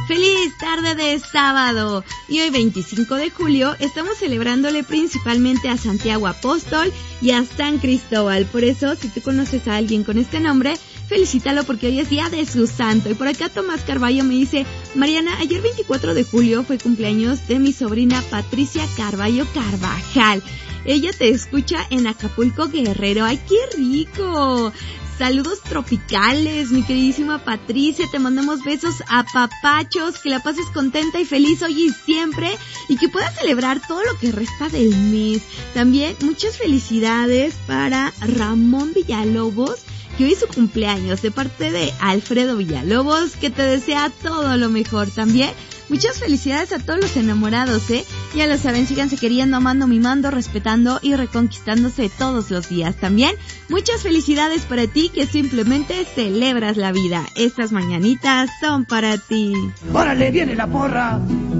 ¡Feliz tarde de sábado! Y hoy 25 de julio estamos celebrándole principalmente a Santiago Apóstol y a San Cristóbal. Por eso, si tú conoces a alguien con este nombre, felicítalo porque hoy es día de su santo. Y por acá Tomás Carballo me dice: Mariana, ayer 24 de julio fue cumpleaños de mi sobrina Patricia Carballo Carvajal. Ella te escucha en Acapulco, Guerrero. ¡Ay, qué rico! Saludos tropicales, mi queridísima Patricia, te mandamos besos a papachos, que la pases contenta y feliz hoy y siempre, y que puedas celebrar todo lo que resta del mes. También muchas felicidades para Ramón Villalobos, que hoy es su cumpleaños, de parte de Alfredo Villalobos, que te desea todo lo mejor. También muchas felicidades a todos los enamorados, ya lo saben, síganse queriendo, amando, mimando, respetando y reconquistándose todos los días. También muchas felicidades para ti que simplemente celebras la vida. Estas mañanitas son para ti. ¡Órale, viene la porra!